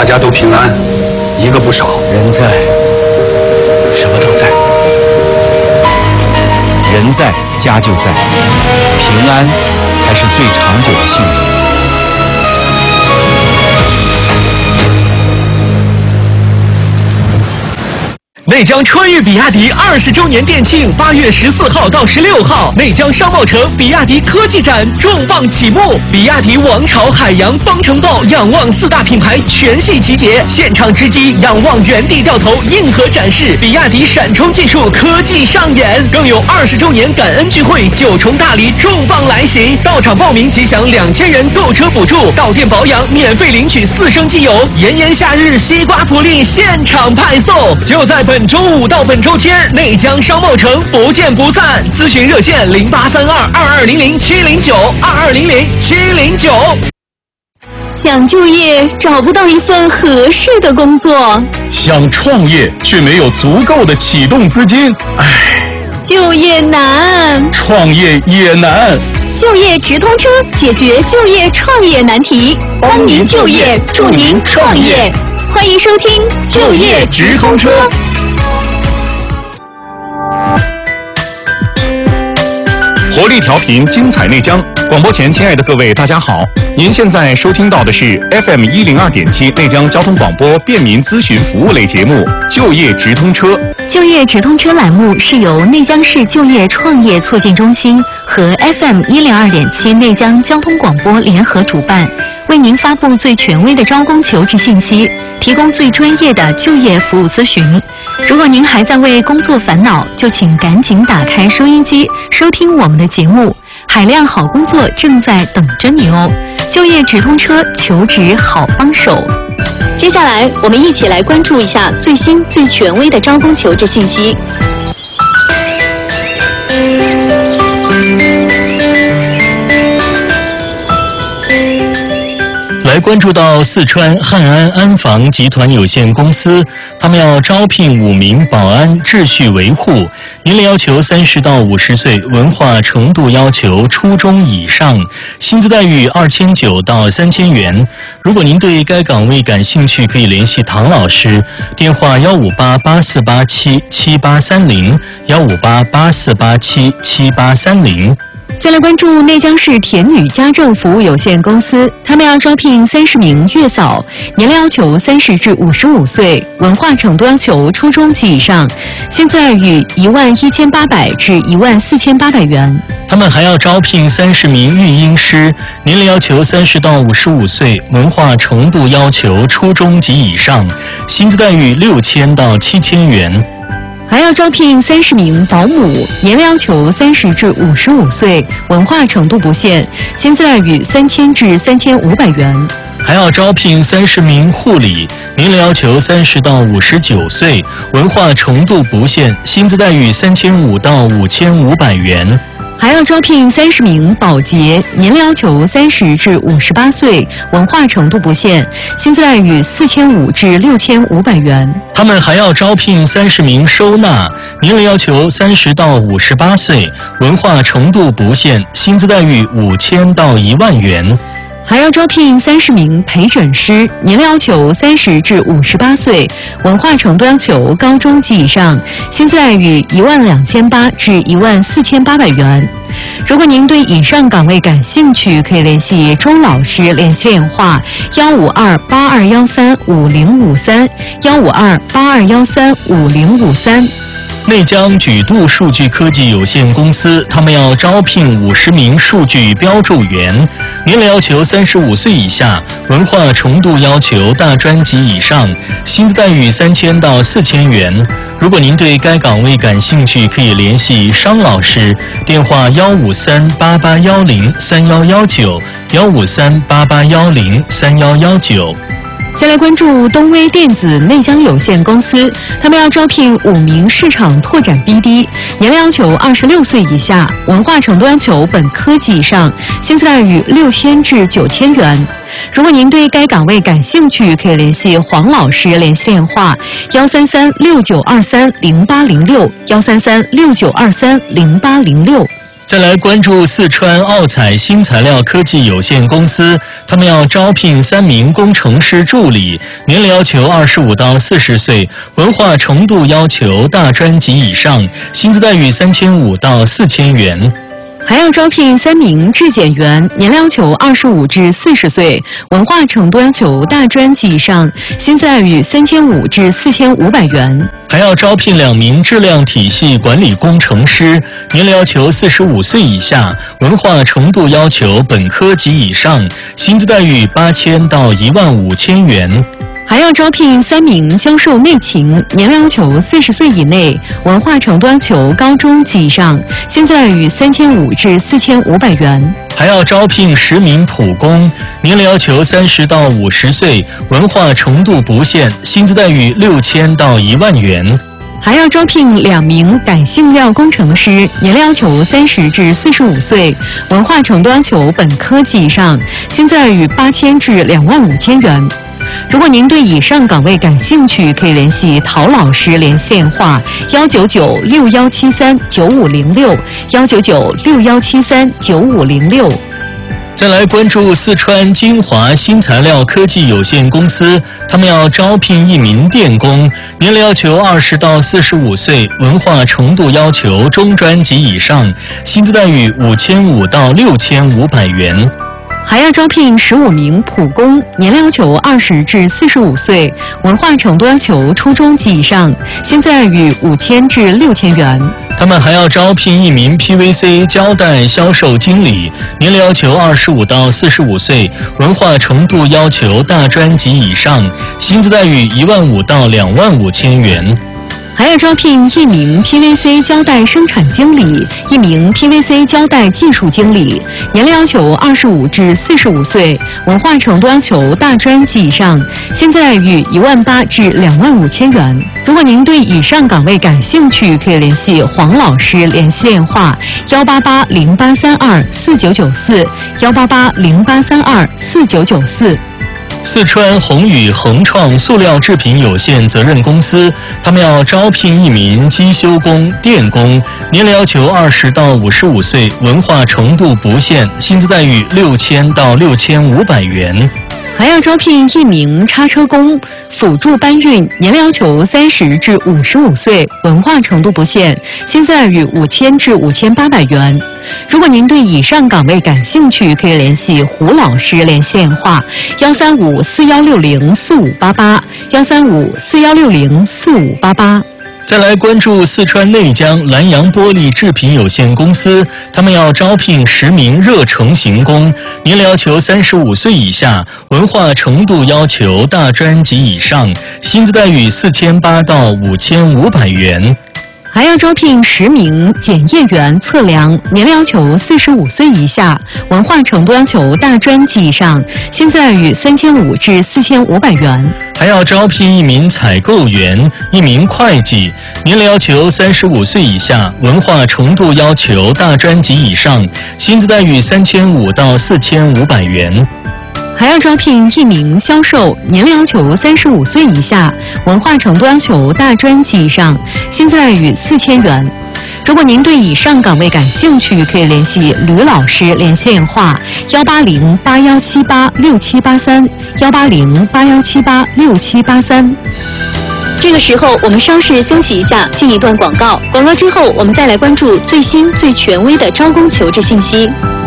大家都平安，一个不少。 人在，什么都在。人在，家就在。平安才是最长久的幸福。 内江春裕比亚迪20周年店庆，8月14号到16号，内江商贸城比亚迪科技展重磅启幕，比亚迪王朝、海洋、方程豹、仰望4大品牌全系集结，现场直击，仰望原地掉头，硬核展示比亚迪闪充技术科技上演，更有20周年感恩聚会9重大礼重磅来袭，到场报名即享2000元购车补助，到店保养免费领取4升机油，炎炎夏日西瓜福利现场派送，就在本周5到本周天，内江商贸城不见不散。咨询热线0832-2200-709，2200-709。 想就业找不到一份合适的工作， 想创业却没有足够的启动资金， 就业难， 创业也难。 就业直通车解决就业创业难题，帮您就业，助您创业。欢迎收听就业直通车。 活力调频，精彩内江。广播前，亲爱的各位，大家好！您现在收听到的是 FM 102.7内江交通广播便民咨询服务类节目《就业直通车》。 就业直通车栏目是由内江市就业创业促进中心和 FM 102.7内江交通广播联合主办，为您发布最权威的招工求职信息，提供最专业的就业服务咨询。如果您还在为工作烦恼，就请赶紧打开收音机，收听我们的节目。海量好工作正在等着你哦！就业直通车，求职好帮手。接下来，我们一起来关注一下最新最权威的招工求职信息。 来关注到四川汉安安防集团有限公司，他们要招聘5名保安秩序维护，年龄要求30到50岁，文化程度要求初中以上，薪资待遇2900到3000元。如果您对该岗位感兴趣，可以联系唐老师，电话15884877830，15884877830。 再来关注内江市田女家政服务有限公司，他们要招聘30名月嫂，年龄要求30至55岁，文化程度要求初中及以上，薪资待遇11800至14800元。 他们还要招聘30名育婴师，年龄要求30到55岁，文化程度要求初中及以上，薪资待遇6000到7000元。 还要招聘30名保姆，年龄要求30至55岁，文化程度不限，薪资待遇3000至3500元。 还要招聘30名护理，年龄要求30到59岁，文化程度不限，薪资待遇3500到5500元。 还要招聘30名保洁，年龄要求30至58岁，文化程度不限，薪资待遇4500至6500元。 他们还要招聘30名收纳，年龄要求30到58岁，文化程度不限，薪资待遇5000到10000元。 还要招聘30名陪诊师，年龄要求30至58岁，文化程度要求高中及以上，薪资待遇12800至14800元。如果您对以上岗位感兴趣，可以联系周老师，联系电话15282135053，15282135053。 内江举度数据科技有限公司，他们要招聘50名数据标注员，年龄要求35岁以下，文化程度要求大专及以上，薪资待遇3000到4000元。如果您对该岗位感兴趣，可以联系商老师，电话15388103119，15388103119。 再来关注东威电子内江有限公司，他们要招聘5名市场拓展 BD， 年龄要求26岁以下，文化程度要求本科及以上，薪资待遇6000至9000元。如果您对该岗位感兴趣，可以联系黄老师，联系电话13369230806，13369230806。 再来关注四川奥彩新材料科技有限公司，他们要招聘3名工程师助理，年龄要求25到40岁，文化程度要求大专及以上，薪资待遇3500到4000元。 还要招聘3名质检员，年龄要求25至40岁，文化程度要求大专及以上，薪资待遇3500至4500元。 还要招聘2名质量体系管理工程师，年龄要求45岁以下，文化程度要求本科及以上，薪资待遇8000到15000元。 还要招聘3名销售内勤，年龄要求40岁以内，文化程度要求高中及以上，薪资待遇3500至4500元。 还要招聘10名普工，年龄要求30到50岁，文化程度不限，薪资待遇6000到10000元。 还要招聘2名感性料工程师，年龄要求30至45岁，文化程度要求本科及以上，薪资待遇8000至25000元。如果您对以上岗位感兴趣，可以联系陶老师连线话19961739506，19961739506。 再来关注四川金华新材料科技有限公司，他们要招聘1名电工，年龄要求20到45岁，文化程度要求中专及以上，薪资待遇5500到6500元。 还要招聘15名普工，年龄要求20至45岁，文化程度要求初中及以上，薪资待遇5000至6000元。 他们还要招聘1名 PVC 胶带销售经理，年龄要求25到45岁，文化程度要求大专及以上，薪资待遇15000到25000元。 还要招聘1名 PVC 胶带生产经理，1名 PVC 胶带技术经理，年龄要求25至45岁，文化程度要求大专及以上，薪资待遇18000至25000元。如果您对以上岗位感兴趣，可以联系黄老师联线话18808324994，18808324994。 四川宏宇恒创塑料制品有限责任公司，他们要招聘1名机修工、电工，年龄要求20到55岁，文化程度不限，薪资待遇6000到6500元。 还要招聘1名叉车工、辅助搬运，年龄要求30至55岁，文化程度不限，薪资待遇5000至5800元。如果您对以上岗位感兴趣，可以联系胡老师连线话13541604588，13541604588。 再来关注四川内江南阳玻璃制品有限公司，他们要招聘10名热成型工，年龄要求35岁以下，文化程度要求大专及以上，薪资待遇4800到5500元。 还要招聘10名检验员测量，年龄要求45岁以下，文化程度要求大专及以上，薪资待遇3500至4500元。 还要招聘1名采购员、1名会计，年龄要求35岁以下，文化程度要求大专及以上，薪资待遇3500到4500元。 还要招聘1名销售，年龄要求35岁以下，文化程度要求大专及以上，薪资待遇4000元。如果您对以上岗位感兴趣，可以联系吕老师连线话18081786783，18081786783。这个时候，我们稍事休息一下，进一段广告。广告之后，我们再来关注最新最权威的招工求职信息。